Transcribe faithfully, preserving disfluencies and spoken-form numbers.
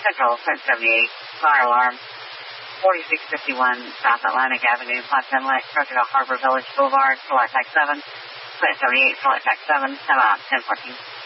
Central, ten seventy-eight, fire alarm, forty-six fifty-one South Atlantic Avenue, Los Angeles, Crocodile Harbor Village Boulevard, select X seven, ten seventy-eight, select X seven, come out, ten fourteen.